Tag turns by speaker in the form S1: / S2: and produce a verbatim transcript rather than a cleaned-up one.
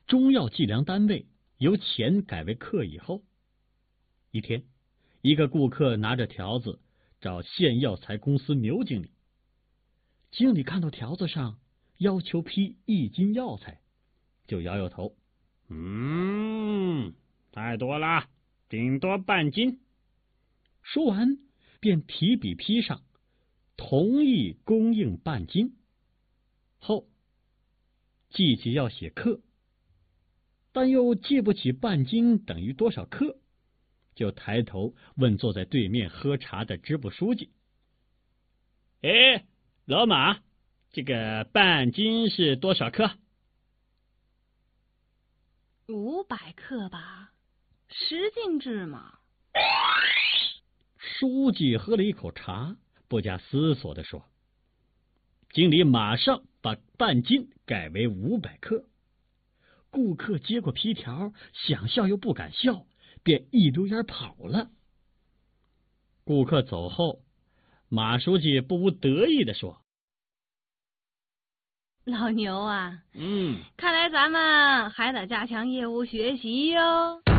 S1: 中药计量单位由钱改为克以后，一天，一个顾客拿着条子找县药材公司牛经理。经理看到条子上要求批一斤药材，就摇摇头：“嗯，太多了，顶多半斤。”说完，便提笔批上，同意供应半斤。后记起要写克，但又记不起半斤等于多少克，就抬头问坐在对面喝茶的支部书记：“哎，老马，这个半斤是多少克？”“
S2: 五百克吧，十斤制嘛。”
S1: 书记喝了一口茶，不假思索地说。经理马上把半斤改为五百克。顾客接过批条，想笑又不敢笑，便一溜烟跑了。顾客走后，马书记不无得意地说：“
S2: 老牛啊，
S1: 嗯，
S2: 看来咱们还得加强业务学习哟。”